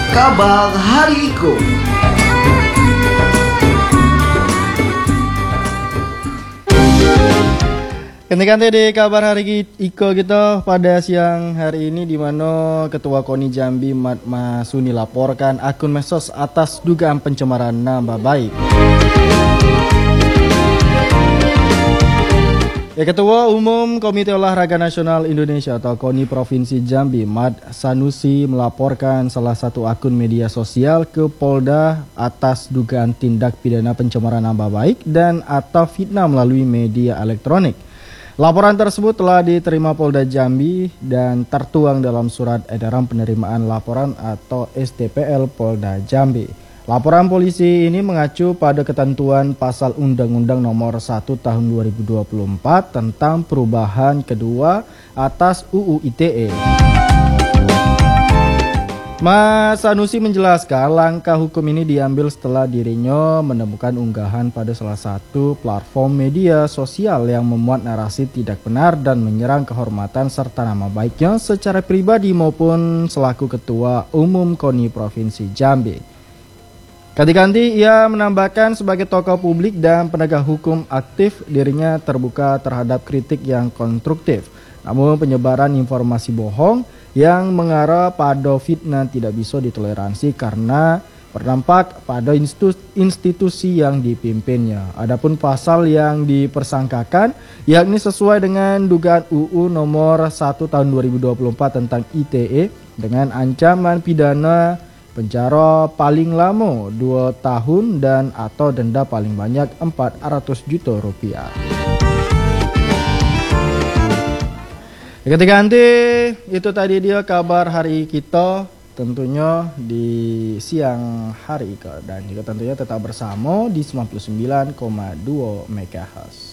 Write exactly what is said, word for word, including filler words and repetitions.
Kabar Hari Iko. Ganti-ganti di kabar hari Iko kita pada siang hari ini, di mana Ketua KONI Jambi Mat Masuni laporkan akun medsos atas dugaan pencemaran nama baik. Ya, Ketua Umum Komite Olahraga Nasional Indonesia atau KONI Provinsi Jambi Mat Sanusi melaporkan salah satu akun media sosial ke Polda atas dugaan tindak pidana pencemaran nama baik dan atau fitnah melalui media elektronik. Laporan tersebut telah diterima Polda Jambi dan tertuang dalam surat edaran penerimaan laporan atau S T P L Polda Jambi. Laporan polisi ini mengacu pada ketentuan pasal Undang-Undang Nomor satu Tahun dua ribu dua puluh empat tentang perubahan kedua atas U U I T E. Mas Sanusi menjelaskan langkah hukum ini diambil setelah dirinya menemukan unggahan pada salah satu platform media sosial yang memuat narasi tidak benar dan menyerang kehormatan serta nama baiknya secara pribadi maupun selaku Ketua Umum KONI Provinsi Jambi. Ganti-ganti ia menambahkan sebagai tokoh publik dan penegak hukum aktif, dirinya terbuka terhadap kritik yang konstruktif. Namun penyebaran informasi bohong yang mengarah pada fitnah tidak bisa ditoleransi karena berdampak pada institusi yang dipimpinnya. Adapun pasal yang dipersangkakan yakni sesuai dengan dugaan U U Nomor satu Tahun dua ribu dua puluh empat tentang I T E dengan ancaman pidana penjara paling lama dua tahun dan atau denda paling banyak empat ratus juta rupiah. Ganti-ganti, itu tadi dia kabar hari kita tentunya di siang hari, dan juga tentunya tetap bersama di sembilan puluh sembilan koma dua megahertz.